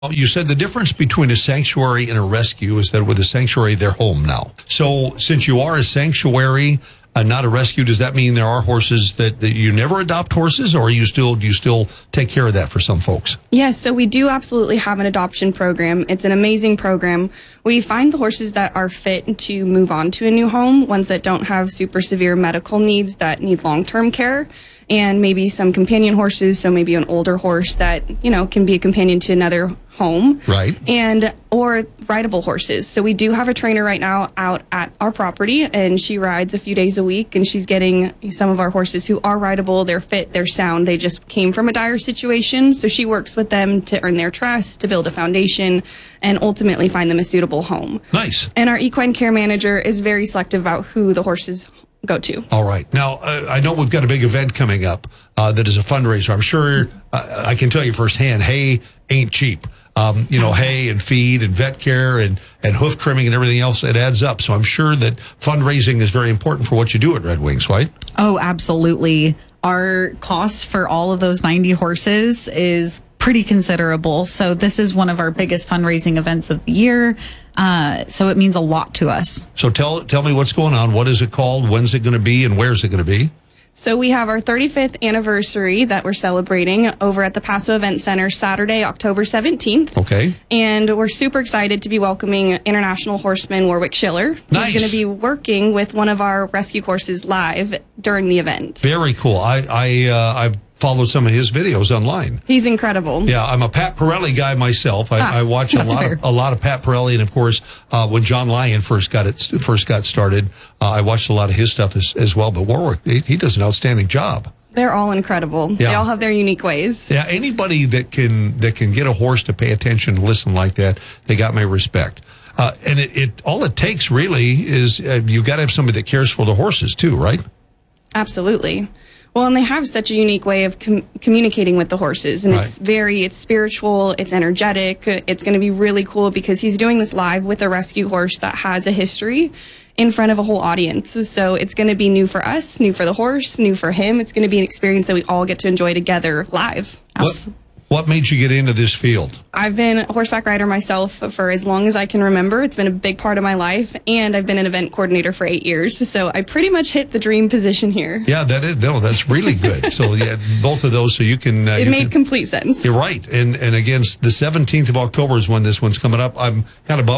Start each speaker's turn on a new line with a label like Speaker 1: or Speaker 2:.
Speaker 1: You said the difference between a sanctuary and a rescue is that with a sanctuary, they're home now. So since you are a sanctuary, not a rescue, does that mean there are horses that you never adopt horses, or do you still take care of that for some folks?
Speaker 2: Yes, so we do absolutely have an adoption program. It's an amazing program. We find the horses that are fit to move on to a new home, ones that don't have super severe medical needs that need long-term care, and maybe some companion horses, so maybe an older horse that, can be a companion to another home.
Speaker 1: Right.
Speaker 2: Or rideable horses. So we do have a trainer right now out at our property, and she rides a few days a week, and she's getting some of our horses who are rideable, they're fit, they're sound, they just came from a dire situation. So she works with them to earn their trust, to build a foundation, and ultimately find them a suitable home.
Speaker 1: Nice.
Speaker 2: And our equine care manager is very selective about who the horses go to.
Speaker 1: All right. Now, I know we've got a big event coming up that is a fundraiser. I'm sure I can tell you firsthand, hay ain't cheap. Hay and feed and vet care and hoof trimming and everything else, it adds up. So I'm sure that fundraising is very important for what you do at Red Wings, right?
Speaker 3: Oh, absolutely. Our cost for all of those 90 horses is pretty considerable. So this is one of our biggest fundraising events of the year. So it means a lot to us.
Speaker 1: So tell me what's going on. What is it called? When's it going to be? And where's it going to be?
Speaker 2: So we have our 35th anniversary that we're celebrating over at the Paso Event Center Saturday, October 17th.
Speaker 1: Okay.
Speaker 2: And we're super excited to be welcoming international horseman Warwick Schiller.
Speaker 1: Nice.
Speaker 2: He's going to be working with one of our rescue horses live during the event.
Speaker 1: Very cool. I've followed some of his videos online.
Speaker 2: He's incredible.
Speaker 1: Yeah, I'm a Pat Pirelli guy myself. I watch a lot of Pat Pirelli, and of course, when John Lyon first got started, I watched a lot of his stuff as well. But Warwick, he does an outstanding job.
Speaker 2: They're all incredible. Yeah. They all have their unique ways.
Speaker 1: Yeah, anybody that can get a horse to pay attention and listen like that, they got my respect. And it all it takes really is you've got to have somebody that cares for the horses too, right?
Speaker 2: Absolutely. Well, and they have such a unique way of communicating with the horses, and
Speaker 1: right.
Speaker 2: it's spiritual, it's energetic, it's going to be really cool because he's doing this live with a rescue horse that has a history in front of a whole audience. So it's going to be new for us, new for the horse, new for him. It's going to be an experience that we all get to enjoy together live.
Speaker 1: What made you get into this field?
Speaker 2: I've been a horseback rider myself for as long as I can remember. It's been a big part of my life, and I've been an event coordinator for 8 years. So I pretty much hit the dream position here.
Speaker 1: Yeah, that's really good. So yeah, both of those, so you can.
Speaker 2: It made complete sense.
Speaker 1: You're right, and again, the 17th of October is when this one's coming up. I'm kind of bummed